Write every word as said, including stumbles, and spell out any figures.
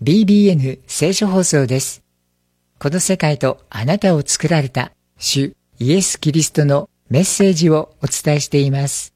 ビービーエヌ 聖書放送です。この世界とあなたを作られた主イエス・キリストのメッセージをお伝えしています。